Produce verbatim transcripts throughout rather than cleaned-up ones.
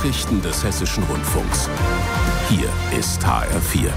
Nachrichten des Hessischen Rundfunks. Hier ist H R vier.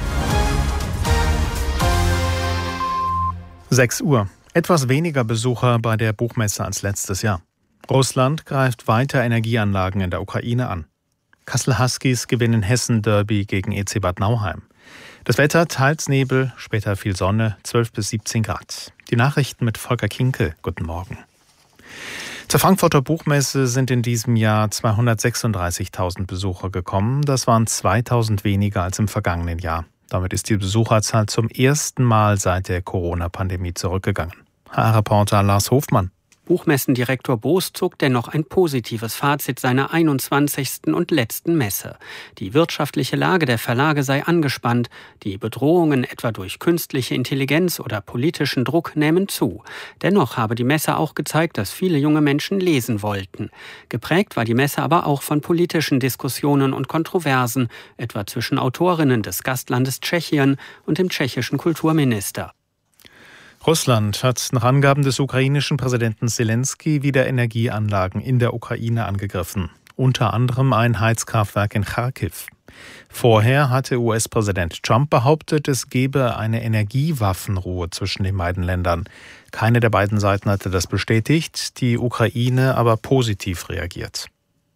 sechs Uhr. Etwas weniger Besucher bei der Buchmesse als letztes Jahr. Russland greift weiter Energieanlagen in der Ukraine an. Kassel Huskies gewinnen Hessen-Derby gegen E C Bad Nauheim. Das Wetter teils Nebel, später viel Sonne, zwölf bis siebzehn Grad. Die Nachrichten mit Volker Kinkel. Guten Morgen. Zur Frankfurter Buchmesse sind in diesem Jahr zweihundertsechsunddreißigtausend Besucher gekommen. Das waren zweitausend weniger als im vergangenen Jahr. Damit ist die Besucherzahl zum ersten Mal seit der Corona-Pandemie zurückgegangen. H R-Reporter Lars Hofmann. Buchmessendirektor Boos zog dennoch ein positives Fazit seiner einundzwanzigsten und letzten Messe. Die wirtschaftliche Lage der Verlage sei angespannt, die Bedrohungen etwa durch künstliche Intelligenz oder politischen Druck nähmen zu. Dennoch habe die Messe auch gezeigt, dass viele junge Menschen lesen wollten. Geprägt war die Messe aber auch von politischen Diskussionen und Kontroversen, etwa zwischen Autorinnen des Gastlandes Tschechien und dem tschechischen Kulturminister. Russland hat nach Angaben des ukrainischen Präsidenten Selenskyj wieder Energieanlagen in der Ukraine angegriffen. Unter anderem ein Heizkraftwerk in Charkiw. Vorher hatte U S-Präsident Trump behauptet, es gebe eine Energiewaffenruhe zwischen den beiden Ländern. Keine der beiden Seiten hatte das bestätigt, die Ukraine aber positiv reagiert.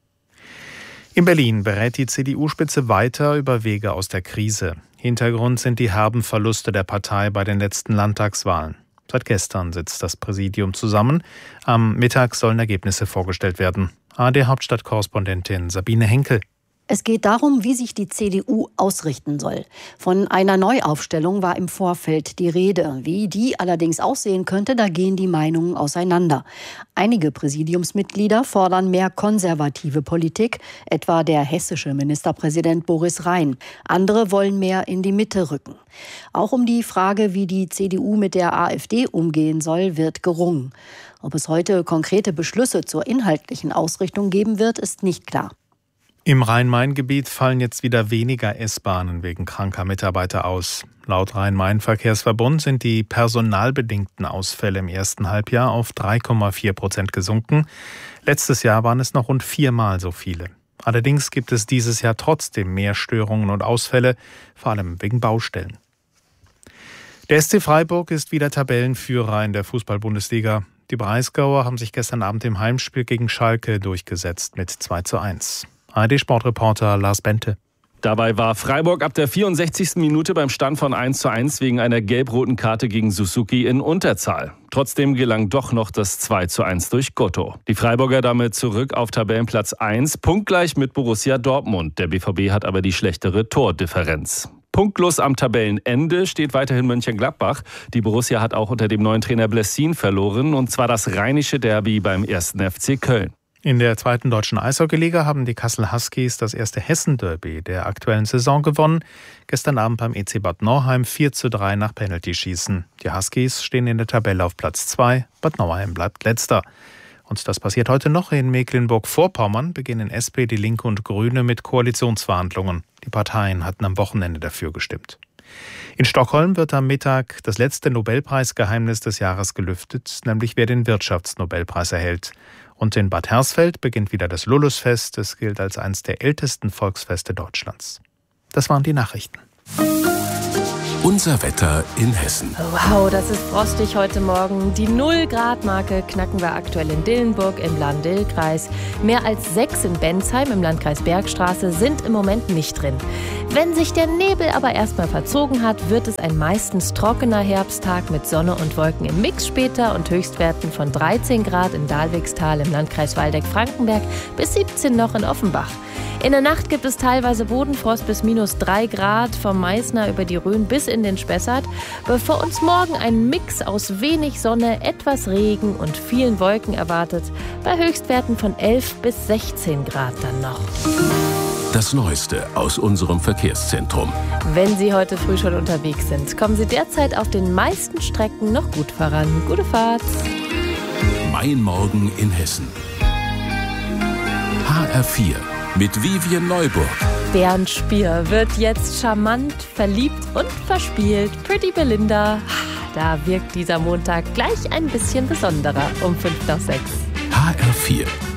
In Berlin berät die C D U-Spitze weiter über Wege aus der Krise. Hintergrund sind die herben Verluste der Partei bei den letzten Landtagswahlen. Seit gestern sitzt das Präsidium zusammen. Am Mittag sollen Ergebnisse vorgestellt werden. A R D-Hauptstadtkorrespondentin Sabine Henkel. Es geht darum, wie sich die C D U ausrichten soll. Von einer Neuaufstellung war im Vorfeld die Rede. Wie die allerdings aussehen könnte, da gehen die Meinungen auseinander. Einige Präsidiumsmitglieder fordern mehr konservative Politik, etwa der hessische Ministerpräsident Boris Rhein. Andere wollen mehr in die Mitte rücken. Auch um die Frage, wie die C D U mit der AfD umgehen soll, wird gerungen. Ob es heute konkrete Beschlüsse zur inhaltlichen Ausrichtung geben wird, ist nicht klar. Im Rhein-Main-Gebiet fallen jetzt wieder weniger S-Bahnen wegen kranker Mitarbeiter aus. Laut Rhein-Main-Verkehrsverbund sind die personalbedingten Ausfälle im ersten Halbjahr auf drei Komma vier Prozent gesunken. Letztes Jahr waren es noch rund viermal so viele. Allerdings gibt es dieses Jahr trotzdem mehr Störungen und Ausfälle, vor allem wegen Baustellen. Der S C Freiburg ist wieder Tabellenführer in der Fußball-Bundesliga. Die Breisgauer haben sich gestern Abend im Heimspiel gegen Schalke durchgesetzt mit zwei zu eins. A R D-Sportreporter Lars Bente. Dabei war Freiburg ab der vierundsechzigsten Minute beim Stand von eins zu eins wegen einer gelb-roten Karte gegen Suzuki in Unterzahl. Trotzdem gelang doch noch das zwei zu eins durch Gotto. Die Freiburger damit zurück auf Tabellenplatz eins, punktgleich mit Borussia Dortmund. Der B V B hat aber die schlechtere Tordifferenz. Punktlos am Tabellenende steht weiterhin Mönchengladbach. Die Borussia hat auch unter dem neuen Trainer Blessin verloren, und zwar das rheinische Derby beim ersten F C Köln. In der zweiten deutschen Eishockeyliga haben die Kassel Huskies das erste Hessen-Derby der aktuellen Saison gewonnen. Gestern Abend beim E C Bad Nauheim vier zu drei nach Penaltyschießen. Die Huskies stehen in der Tabelle auf Platz zwei, Bad Nauheim bleibt letzter. Und das passiert heute noch. In Mecklenburg-Vorpommern beginnen S P D, Die Linke und Grüne mit Koalitionsverhandlungen. Die Parteien hatten am Wochenende dafür gestimmt. In Stockholm wird am Mittag das letzte Nobelpreisgeheimnis des Jahres gelüftet, nämlich wer den Wirtschaftsnobelpreis erhält. Und in Bad Hersfeld beginnt wieder das Lulusfest. Es gilt als eines der ältesten Volksfeste Deutschlands. Das waren die Nachrichten. Unser Wetter in Hessen. Wow, das ist frostig heute Morgen. Die null-Grad-Marke knacken wir aktuell in Dillenburg im Lahn-Dill-Kreis. Mehr als sechs in Bensheim im Landkreis Bergstraße sind im Moment nicht drin. Wenn sich der Nebel aber erstmal verzogen hat, wird es ein meistens trockener Herbsttag mit Sonne und Wolken im Mix später und Höchstwerten von dreizehn Grad in Dahlwigstal im Landkreis Waldeck-Frankenberg bis siebzehn noch in Offenbach. In der Nacht gibt es teilweise Bodenfrost bis minus drei Grad, vom Meißner über die Rhön bis in den Spessart. Bevor uns morgen ein Mix aus wenig Sonne, etwas Regen und vielen Wolken erwartet, bei Höchstwerten von elf bis sechzehn Grad dann noch. Das Neueste aus unserem Verkehrszentrum. Wenn Sie heute früh schon unterwegs sind, kommen Sie derzeit auf den meisten Strecken noch gut voran. Gute Fahrt! Mein Morgen in Hessen. H R vier mit Vivian Neuburg. Bernd Spier wird jetzt charmant, verliebt und verspielt. Pretty Belinda, da wirkt dieser Montag gleich ein bisschen besonderer um fünf nach sechs. H R vier.